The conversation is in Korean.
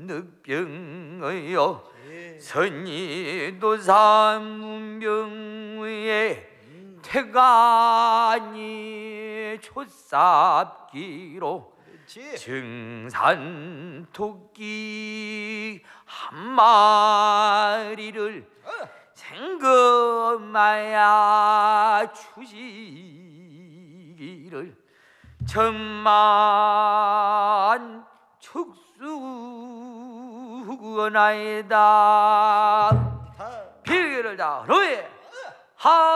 늑병의여 선이도삼 문병의 태간이 촛삽기로 증산 토끼 한 마리를 생금하야 추시기를 천만 축수나이다 비를 다 너의 하